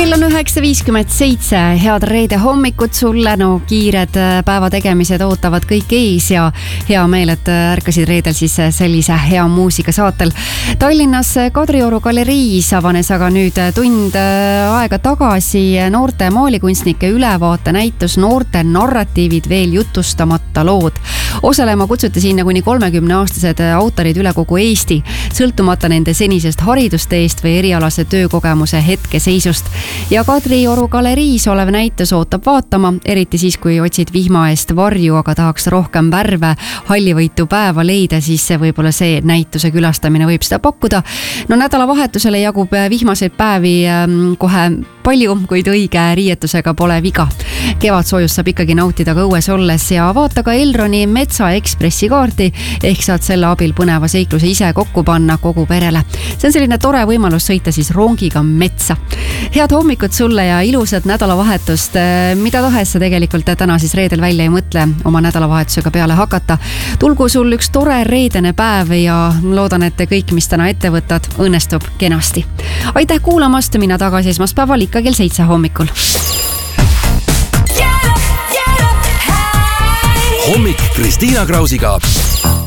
Kell on 9.57, head reede hommikut sulle, no kiired päeva tegemised ootavad kõik ees ja hea meel, et ärkasid reedel siis sellise hea muusika saatel. Tallinnas Kadrioru galeriis avanes aga nüüd tund aega tagasi noorte maalikunstnike ülevaate näitus Noorte narratiivid veel jutustamata lood. Osalema kutsuti sinna kuni 30-aastased autorid üle kogu Eesti, sõltumata nende senisest haridusteest või erialase töökogemuse hetkeseisust. Ja Kadrioru galeriis olev näitus ootab vaatama, eriti siis, kui otsid vihma eest varju, aga tahaks rohkem värve hallivõitu päeva leida, siis võib-olla see näituse külastamine võib seda pakkuda. No nädalavahetusele jagub vihmaseid päevi kohe palju, kuid õige riietusega pole viga. Kevadsoojust saab ikkagi nautida ka õues olles ja vaata ka Elroni Metsa Ekspressi kaarti, ehk saad selle abil põneva seikluse ise kokku panna kogu perele. See on selline tore võimalus sõita siis rongiga metsa. Head hommikut sulle ja ilusat nädalavahetust, mida tahes sa tegelikult täna siis reedel välja ei mõtle oma nädalavahetusega peale hakata. Tulgu sul üks tore reedene päev ja loodan, et kõik, mis täna ette võtad, õnnestub kenasti. Aitäh kuulamast, mina tagasi esmaspäeval ikka kell 7 hommikul. Hommik Kristiina Krausiga.